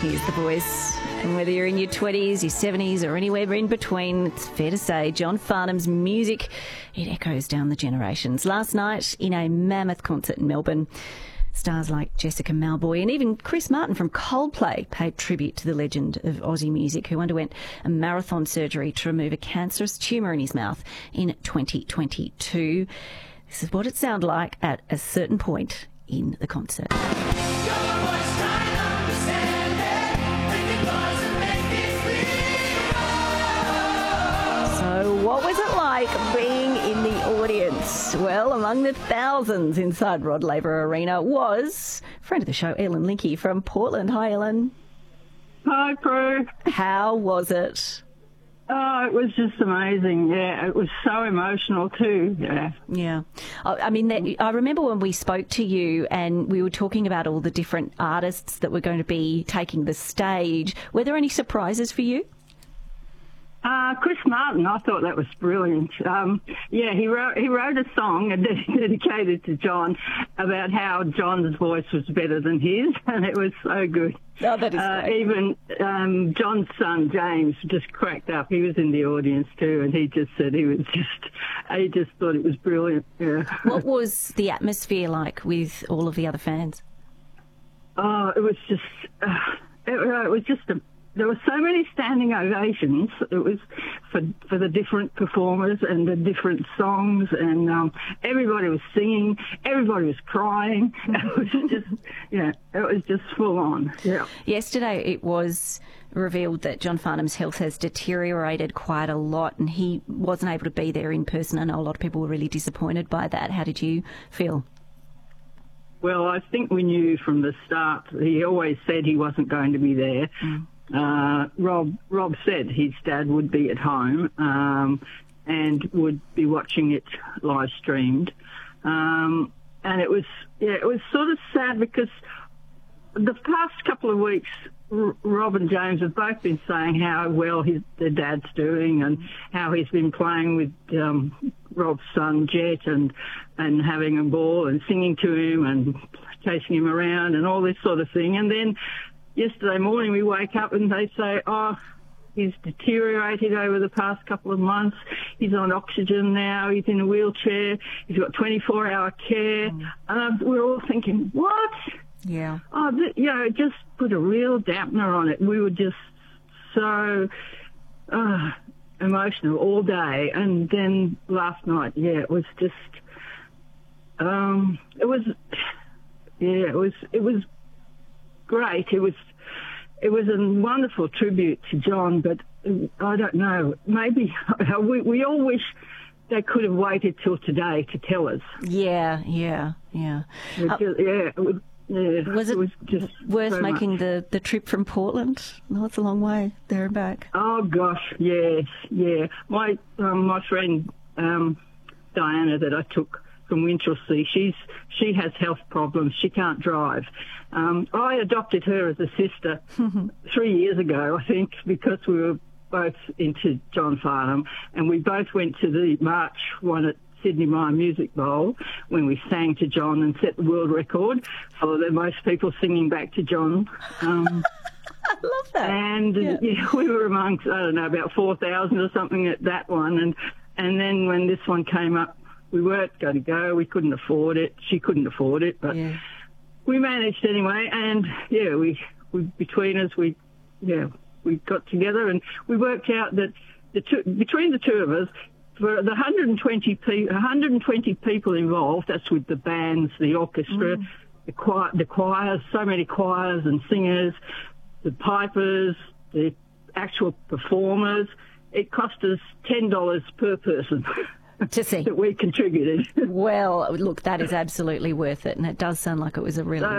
Here's the voice. And whether you're in your 20s, your 70s or anywhere in between, it's fair to say John Farnham's music, it echoes down the generations. Last night in a mammoth concert in Melbourne, stars like Jessica Mauboy and even Chris Martin from Coldplay paid tribute to the legend of Aussie music, who underwent a marathon surgery to remove a cancerous tumour in his mouth in 2022. This is what it sounded like at a certain point in the concert. So what was it like being in the audience? Well, among the thousands inside Rod Laver Arena was friend of the show, Ellen Linky from Portland. Hi, Ellen. Hi, Prue. How was it? Oh, it was just amazing. Yeah, it was so emotional too. Yeah. I mean, I remember when we spoke to you and we were talking about all the different artists that were going to be taking the stage. Were there any surprises for you? Chris Martin, I thought that was brilliant. He wrote a song dedicated to John about how John's voice was better than his, and it was so good. Oh, that is great. Even John's son James just cracked up. He was in the audience too, and he just said he just thought it was brilliant. Yeah. What was the atmosphere like with all of the other fans? Oh, it was just there were so many standing ovations. It was for the different performers and the different songs, and everybody was singing, everybody was crying. It was just full on. Yeah. Yesterday it was revealed that John Farnham's health has deteriorated quite a lot, and he wasn't able to be there in person. I know a lot of people were really disappointed by that. How did you feel? Well, I think we knew from the start. He always said he wasn't going to be there. Rob said his dad would be at home and would be watching it live streamed, and it was sort of sad because the past couple of weeks Rob and James have both been saying how well their dad's doing and how he's been playing with Rob's son Jet and having a ball and singing to him and chasing him around and all this sort of thing. And then yesterday morning we wake up and they say, oh, he's deteriorated over the past couple of months. He's on oxygen now. He's in a wheelchair. He's got 24-hour care. And we're all thinking, what? Yeah. Oh, it just put a real dampener on it. We were just so emotional all day. And then last night, it was just, it was great. It was a wonderful tribute to John, but I don't know. Maybe we all wish they could have waited till today to tell us. Yeah. Was it just worth so making much. the trip from Portland? No, it's a long way there and back. Oh gosh, yes, yeah. My friend Diana that I took from Winchelsea, she has health problems. She can't drive. I adopted her as a sister 3 years ago, I think, because we were both into John Farnham, and we both went to the March one at Sydney Myer Music Bowl when we sang to John and set the world record for the most people singing back to John. I love that. And we were amongst, I don't know, about 4,000 or something at that one. And then when this one came up, we weren't going to go. We couldn't afford it. She couldn't afford it, but we managed anyway. And we between us, we got together and we worked out that between the two of us, for the 120 people involved, that's with the bands, the orchestra, the choirs, so many choirs and singers, the pipers, the actual performers, it cost us $10 per person. To see that we contributed. Well, look, that is absolutely worth it, and it does sound like it was a really